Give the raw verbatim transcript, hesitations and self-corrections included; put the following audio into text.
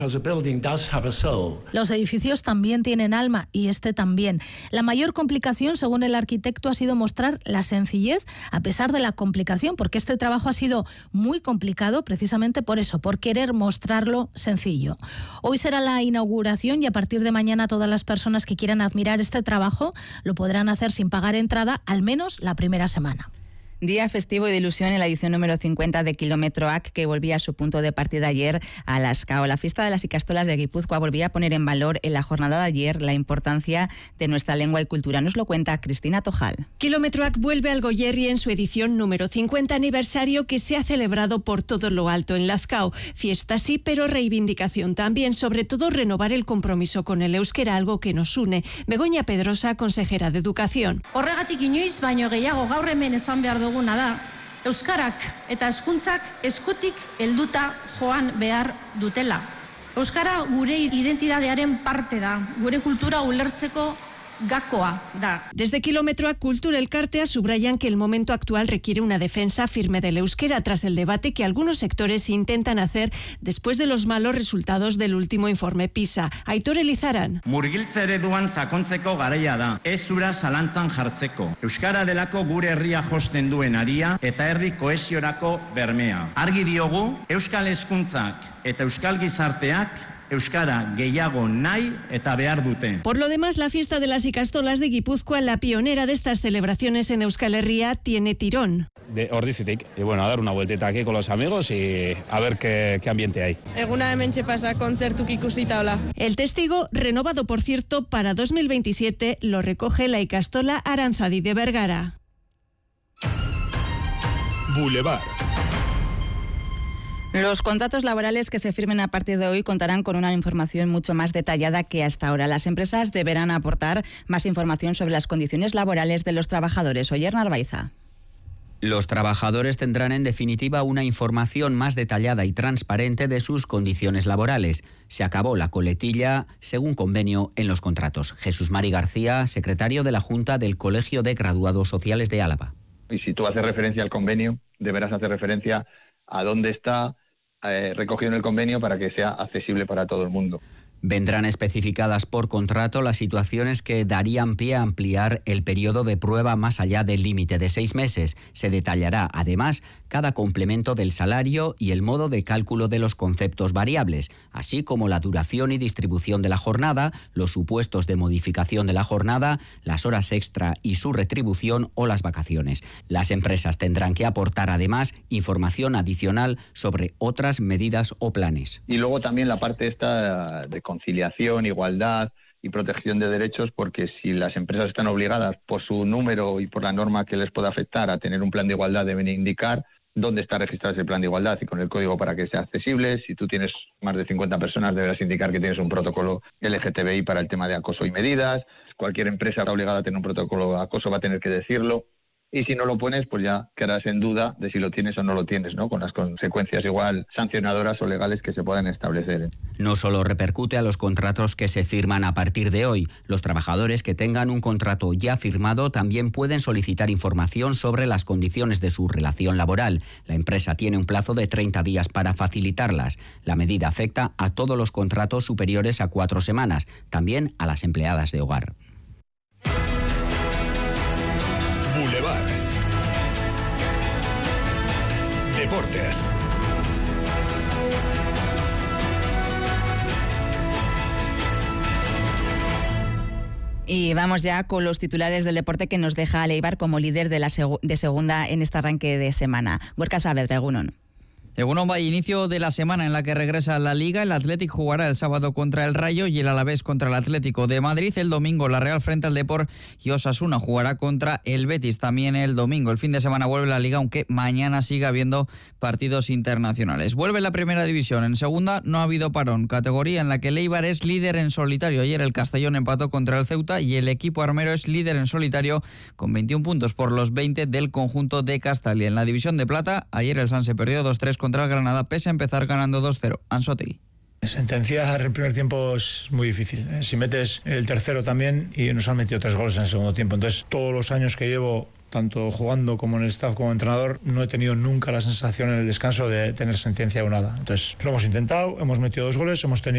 Los edificios también tienen alma y este también. La mayor complicación, según el arquitecto, ha sido mostrar la sencillez a pesar de la complicación, porque este trabajo ha sido muy complicado precisamente por eso, por querer mostrarlo sencillo. Hoy será la inauguración y a partir de mañana todas las personas que quieran admirar este trabajo lo podrán hacer sin pagar entrada, al menos la primera semana. Día festivo y de ilusión en la edición número cincuenta de Kilómetro A C, que volvía a su punto de partida ayer a Lazkao. La fiesta de las Ikastolas de Guipúzcoa volvía a poner en valor en la jornada de ayer la importancia de nuestra lengua y cultura. Nos lo cuenta Cristina Tojal. Kilómetro A C vuelve al Goierri en su edición número cincuenta aniversario, que se ha celebrado por todo lo alto en Lazkao. Fiesta sí, pero reivindicación también, sobre todo renovar el compromiso con el euskera, algo que nos une. Begoña Pedrosa, consejera de Educación. Horregatik inoiz baino gehiago gaur hemen esan behar dugu da, euskarak eta hezkuntzak eskutik helduta joan behar dutela. Euskara gure identitatearen parte da, gure kultura ulertzeko gakoa da. Desde Kilómetro A C Cultura Elkartea subrayan que el momento actual requiere una defensa firme del euskera tras el debate que algunos sectores intentan hacer después de los malos resultados del último informe PISA. Aitor Elizaran. Murgiltze ereduan sakontzeko garaia da, ez ura zalantzan jartzeko. Euskara delako gure herria josten duen aria eta herri kohesiorako bermea. Argi diogu, euskal hezkuntzak eta euskal gizarteak euskara gehiago nahi eta behar dute. Por lo demás, la fiesta de las Ikastolas de Guipúzcoa, la pionera de estas celebraciones en Euskal Herria, tiene tirón. De Ordizitik, y bueno, a dar una vueltita aquí con los amigos y a ver qué, qué ambiente hay. Eguna hementxe pasa kontzertuk ikusita hola. El testigo, renovado por cierto para dos mil veintisiete, lo recoge la Ikastola Aranzadi de Vergara. Boulevard. Los contratos laborales que se firmen a partir de hoy contarán con una información mucho más detallada que hasta ahora. Las empresas deberán aportar más información sobre las condiciones laborales de los trabajadores. Oyer Narvaiza. Los trabajadores tendrán en definitiva una información más detallada y transparente de sus condiciones laborales. Se acabó la coletilla según convenio en los contratos. Jesús Mari García, secretario de la Junta del Colegio de Graduados Sociales de Álava. Y si tú haces referencia al convenio, deberás hacer referencia a dónde está eh, recogido en el convenio para que sea accesible para todo el mundo. Vendrán especificadas por contrato las situaciones que darían pie a ampliar el periodo de prueba más allá del límite de seis meses. Se detallará, además, cada complemento del salario y el modo de cálculo de los conceptos variables, así como la duración y distribución de la jornada, los supuestos de modificación de la jornada, las horas extra y su retribución o las vacaciones. Las empresas tendrán que aportar, además, información adicional sobre otras medidas o planes. Y luego también la parte esta de conciliación, igualdad y protección de derechos, porque si las empresas están obligadas por su número y por la norma que les pueda afectar a tener un plan de igualdad, deben indicar dónde está registrado ese plan de igualdad y con el código para que sea accesible. Si tú tienes más de cincuenta personas, deberás indicar que tienes un protocolo L G T B I para el tema de acoso y medidas. Cualquier empresa está obligada a tener un protocolo de acoso, va a tener que decirlo. Y si no lo pones, pues ya quedarás en duda de si lo tienes o no lo tienes, ¿no? Con las consecuencias igual sancionadoras o legales que se puedan establecer. No solo repercute a los contratos que se firman a partir de hoy. Los trabajadores que tengan un contrato ya firmado también pueden solicitar información sobre las condiciones de su relación laboral. La empresa tiene un plazo de treinta días para facilitarlas. La medida afecta a todos los contratos superiores a cuatro semanas, también a las empleadas de hogar. Boulevard. Deportes. Y vamos ya con los titulares del deporte que nos deja al Eibar como líder de la seg- de segunda en este arranque de semana. Gorka Saavedra, egunon. Egunon, va inicio de la semana en la que regresa a la Liga. El Athletic jugará el sábado contra el Rayo y el Alavés contra el Atlético de Madrid. El domingo la Real frente al Depor y Osasuna jugará contra el Betis también el domingo. El fin de semana vuelve la Liga, aunque mañana sigue habiendo partidos internacionales. Vuelve la Primera División. En segunda no ha habido parón, categoría en la que el Eibar es líder en solitario. Ayer el Castellón empató contra el Ceuta y el equipo armero es líder en solitario con veintiún puntos por los veinte del conjunto de Castalia. En la División de Plata, ayer el Sanse perdió dos tres contra el Granada, pese a empezar ganando dos cero. Anzotti. Sentenciar el primer tiempo es muy difícil. Si metes el tercero también, y nos han metido tres goles en el segundo tiempo. Entonces, todos los años que llevo, tanto jugando como en el staff como entrenador, no he tenido nunca la sensación en el descanso de tener sentencia o nada. Entonces, lo hemos intentado, hemos metido dos goles, hemos tenido